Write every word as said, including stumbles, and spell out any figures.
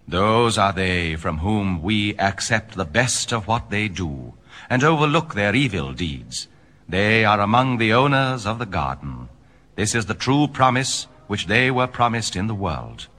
Those are they from whom we accept the best of what they do, and overlook their evil deeds. They are among the owners of the garden. This is the true promise which they were promised in the world.